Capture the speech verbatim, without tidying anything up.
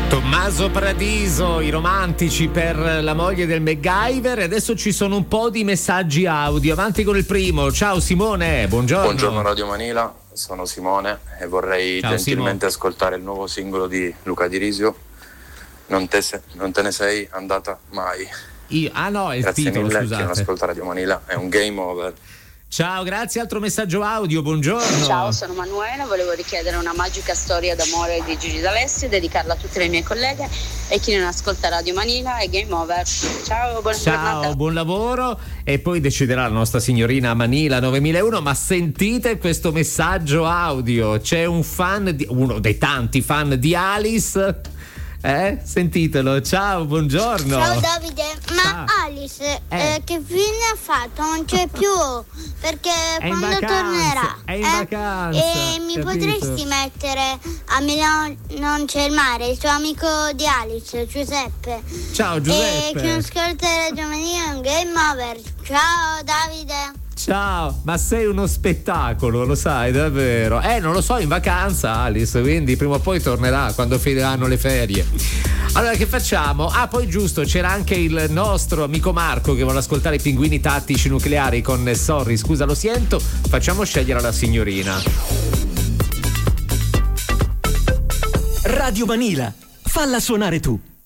Tommaso Paradiso, i romantici per la moglie del MacGyver. E adesso ci sono un po' di messaggi audio. Avanti con il primo. Ciao Simone, buongiorno. Buongiorno Radio Manila, sono Simone e vorrei Ciao, gentilmente Simo. ascoltare il nuovo singolo di Luca Di Risio, Non te, se, non te ne sei andata mai. Io, ah no, è il Grazie titolo, mille, chi scusate. non ascolta Radio Manila è un game over. Ciao, grazie. Altro messaggio audio, buongiorno. Ciao, sono Manuela, volevo richiedere una magica storia d'amore di Gigi D'Alessio, dedicarla a tutte le mie colleghe e chi non ascolta Radio Manila è game over. Ciao, buona giornata. Ciao, buon lavoro. E poi deciderà la nostra signorina Manila novemilauno. Ma sentite questo messaggio audio. C'è un fan, di, uno dei tanti fan di Alice. Eh? Sentitelo. Ciao, buongiorno. Ciao Davide, ma Ah. Alice Eh. eh, che fine ha fatto? Non c'è più, perché È in quando vacanza, tornerà? è in eh? vacanza, E mi capito? potresti mettere a Milano non c'è il mare, il tuo amico di Alice, Giuseppe. Ciao Giuseppe. E chi non ascolta Radio Mania è un game over. Ciao Davide. Ciao, ma sei uno spettacolo, lo sai davvero. Eh, non lo so, in vacanza Alice, quindi prima o poi tornerà quando finiranno le ferie. Allora che facciamo? Ah, poi giusto, c'era anche il nostro amico Marco che vuole ascoltare i Pinguini Tattici Nucleari con Sorry, scusa lo sento. Facciamo scegliere alla signorina. Radio Manila, falla suonare tu.